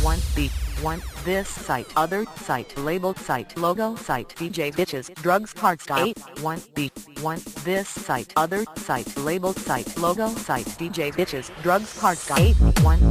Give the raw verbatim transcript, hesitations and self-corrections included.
one B one This site other site labeled site logo site D J Bitches Drugs Hardstyle eight one B one This site other site labeled site logo site D J Bitches Drugs Hardstyle eight one